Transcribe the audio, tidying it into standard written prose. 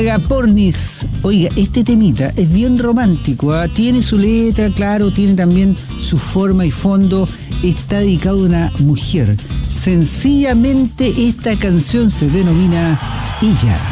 Agapornis. Oiga, este temita es bien romántico, ¿eh? Tiene su letra, claro, tiene también su forma y fondo. Está dedicado a una mujer. Sencillamente esta canción se denomina Ella.